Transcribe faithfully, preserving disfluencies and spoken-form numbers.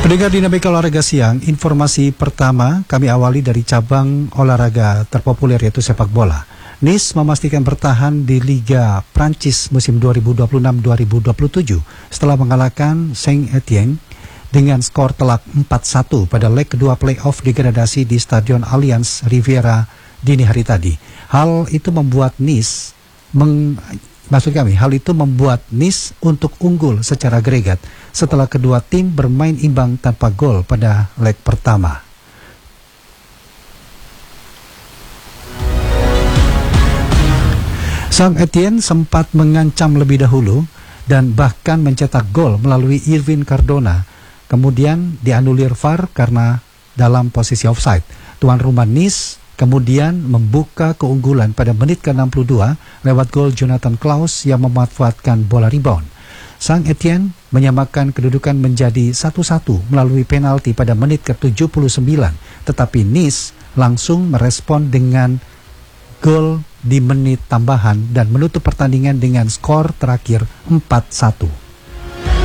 Pendengar Dinamika Olahraga Siang, informasi pertama kami awali dari cabang olahraga terpopuler yaitu sepak bola. Nice memastikan bertahan di Liga Prancis musim dua ribu dua puluh enam dua ribu dua puluh tujuh setelah mengalahkan Saint-Étienne dengan skor telak empat satu pada leg kedua playoff degradasi di Stadion Allianz Riviera dini hari tadi. Hal itu membuat Nice meng Maksud kami, hal itu membuat Nice untuk unggul secara agregat setelah kedua tim bermain imbang tanpa gol pada leg pertama. Saint-Étienne sempat mengancam lebih dahulu dan bahkan mencetak gol melalui Irvin Cardona. Kemudian dianulir V A R karena dalam posisi offside. Tuan rumah Nice kemudian membuka keunggulan pada menit ke enam puluh dua lewat gol Jonathan Klaus yang memanfaatkan bola rebound. Saint-Étienne menyamakan kedudukan menjadi satu satu melalui penalti pada menit ke tujuh puluh sembilan, tetapi Nice langsung merespon dengan gol di menit tambahan dan menutup pertandingan dengan skor terakhir empat satu.